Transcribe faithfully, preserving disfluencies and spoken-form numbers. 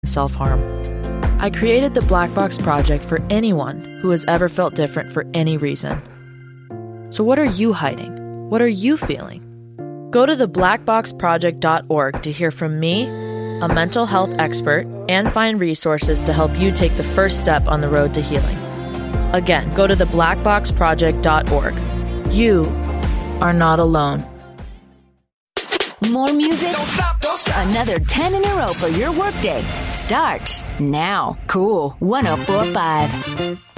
self-harm. I created the Black Box Project for anyone who has ever felt different for any reason. So what are you hiding? What are you feeling? Go to the black box project dot org to hear from me, a mental health expert, and find resources to help you take the first step on the road to healing. Again, go to the black box project dot org. You are not alone. More music? Don't stop, don't stop. Another ten in a row for your workday starts now. Cool one oh four point five.